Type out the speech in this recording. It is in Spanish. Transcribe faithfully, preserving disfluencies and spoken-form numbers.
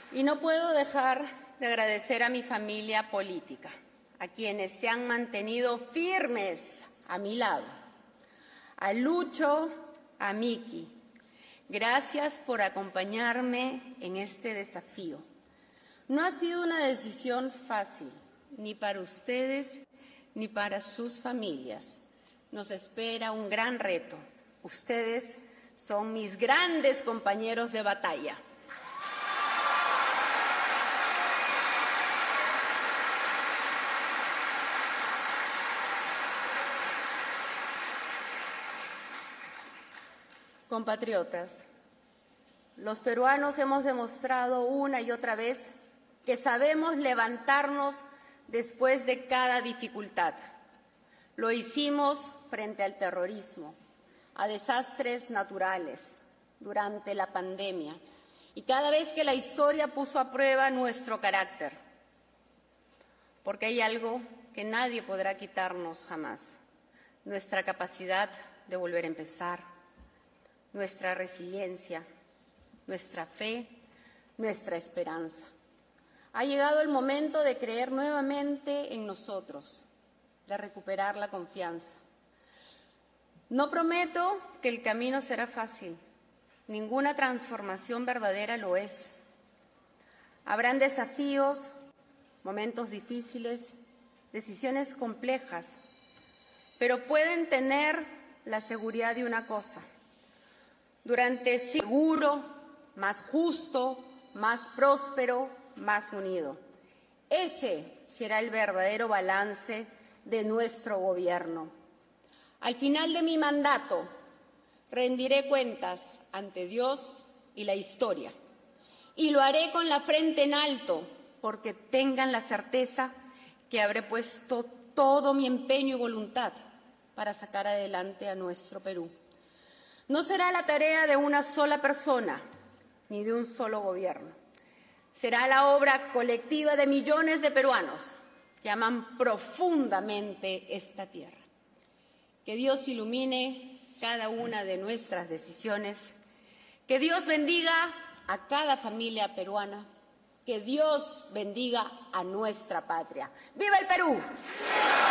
Y no puedo dejar de agradecer a mi familia política, a quienes se han mantenido firmes a mi lado, a Lucho, a Miki. Gracias por acompañarme en este desafío. No ha sido una decisión fácil, ni para ustedes ni para sus familias. Nos espera un gran reto. Ustedes son mis grandes compañeros de batalla. Compatriotas, los peruanos hemos demostrado una y otra vez que sabemos levantarnos después de cada dificultad. Lo hicimos frente al terrorismo, a desastres naturales, durante la pandemia y cada vez que la historia puso a prueba nuestro carácter. Porque hay algo que nadie podrá quitarnos jamás: nuestra capacidad de volver a empezar, nuestra resiliencia, nuestra fe, nuestra esperanza. Ha llegado el momento de creer nuevamente en nosotros, de recuperar la confianza. No prometo que el camino será fácil. Ninguna transformación verdadera lo es. Habrán desafíos, momentos difíciles, decisiones complejas, pero pueden tener la seguridad de una cosa: durante seguro, más justo, más próspero, más unido. Ese será el verdadero balance de nuestro gobierno. Al final de mi mandato, rendiré cuentas ante Dios y la historia. Y lo haré con la frente en alto, porque tengan la certeza que habré puesto todo mi empeño y voluntad para sacar adelante a nuestro Perú. No será la tarea de una sola persona, ni de un solo gobierno. Será la obra colectiva de millones de peruanos que aman profundamente esta tierra. Que Dios ilumine cada una de nuestras decisiones. Que Dios bendiga a cada familia peruana. Que Dios bendiga a nuestra patria. ¡Viva el Perú!